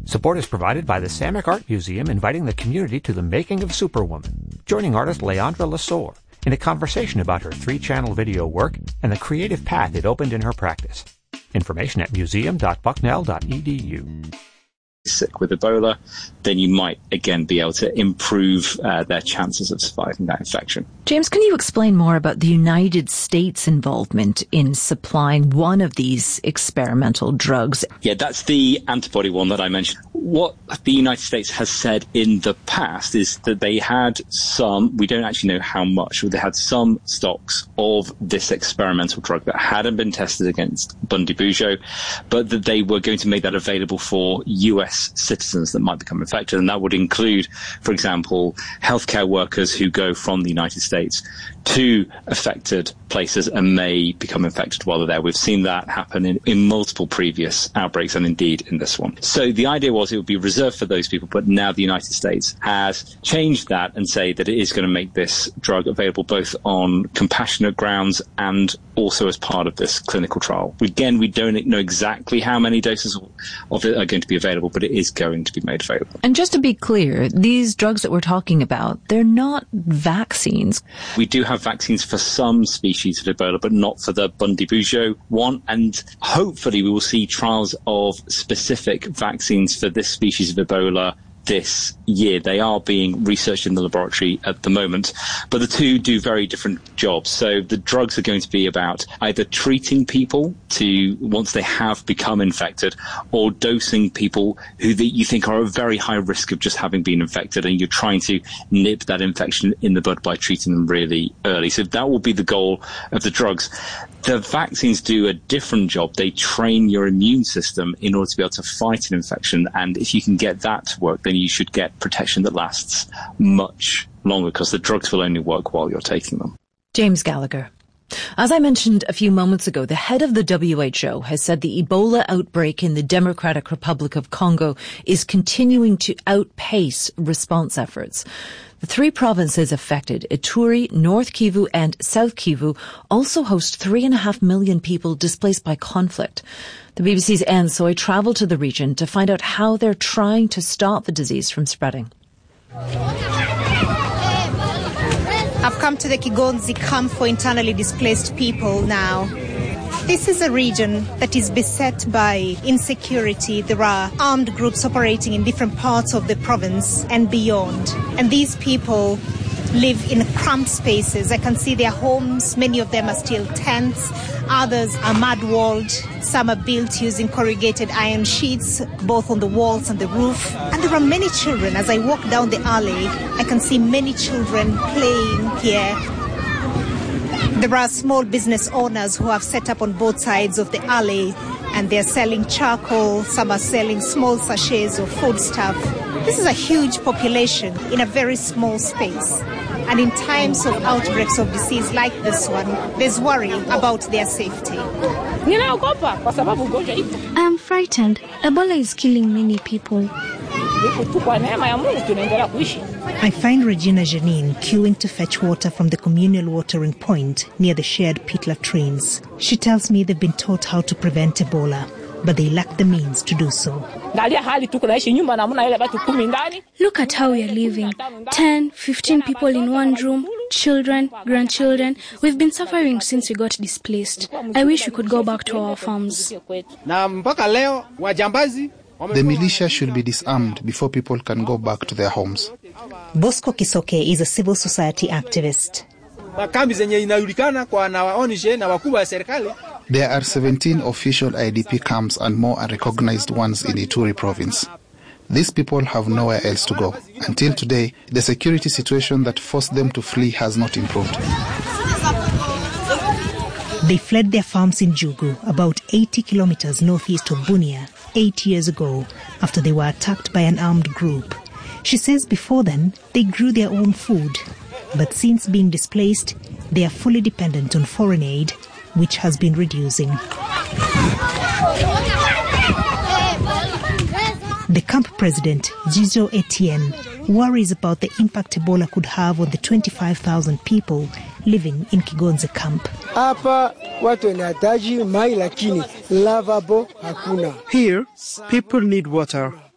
Support is provided by the Samick Art Museum, inviting the community to the making of Superwoman, joining artist Leandra Lesor in a conversation about her 3-channel video work and the creative path it opened in her practice. Information at museum.bucknell.edu. Sick with Ebola, then you might again be able to improve their chances of surviving that infection. James, can you explain more about the United States' involvement in supplying one of these experimental drugs? Yeah, that's the antibody one that I mentioned. What the United States has said in the past is that they had some, we don't actually know how much, but they had some stocks of this experimental drug that hadn't been tested against Bundibugyo, but that they were going to make that available for US citizens that might become infected. And that would include, for example, healthcare workers who go from the United States to affected places and may become infected while they're there. We've seen that happen in multiple previous outbreaks and indeed in this one. So the idea was it would be reserved for those people, but now the United States has changed that and say that it is going to make this drug available both on compassionate grounds and also as part of this clinical trial. Again, we don't know exactly how many doses of it are going to be available, but it is going to be made available. And just to be clear, these drugs that we're talking about, they're not vaccines. We do have vaccines for some species of Ebola, but not for the Bundibugyo one. And hopefully we will see trials of specific vaccines for this species of Ebola this year. They are being researched in the laboratory at the moment, but the two do very different jobs. So the drugs are going to be about either treating people once they have become infected, or dosing people who you think are at very high risk of just having been infected, and you're trying to nip that infection in the bud by treating them really early. So that will be the goal of the drugs. The vaccines do a different job. They train your immune system in order to be able to fight an infection, and if you can get that to work, then you should get protection that lasts much longer, because the drugs will only work while you're taking them. James Gallagher. As I mentioned a few moments ago, the head of the WHO has said the Ebola outbreak in the Democratic Republic of Congo is continuing to outpace response efforts. The 3 provinces affected, Ituri, North Kivu and South Kivu, also host 3.5 million people displaced by conflict. The BBC's Anne Soy travelled to the region to find out how they're trying to stop the disease from spreading. I've come to the Kigonzi camp for internally displaced people now. This is a region that is beset by insecurity. There are armed groups operating in different parts of the province and beyond. And these people live in cramped spaces. I can see their homes. Many of them are still tents. Others are mud-walled. Some are built using corrugated iron sheets, both on the walls and the roof. And there are many children. As I walk down the alley, I can see many children playing here. There are small business owners who have set up on both sides of the alley, and they're selling charcoal. Some are selling small sachets of foodstuff. This is a huge population in a very small space. And in times of outbreaks of disease like this one, there's worry about their safety. I am frightened. Ebola is killing many people. I find Regina Janine queuing to fetch water from the communal watering point near the shared pit latrines. She tells me they've been taught how to prevent Ebola, but they lack the means to do so. Look at how we are living. 10, 15 people in one room, children, grandchildren. We've been suffering since we got displaced. I wish we could go back to our farms. The militia should be disarmed before people can go back to their homes. Bosco Kisoke is a civil society activist. There are 17 official IDP camps and more unrecognized ones in Ituri province. These people have nowhere else to go. Until today, the security situation that forced them to flee has not improved. They fled their farms in Jugu, about 80 kilometers northeast of Bunia, 8 years ago, after they were attacked by an armed group. She says before then, they grew their own food. But since being displaced, they are fully dependent on foreign aid, which has been reducing. The camp president, Jizo Etienne, worries about the impact Ebola could have on the 25,000 people living in Kigonze camp. Here, people need water.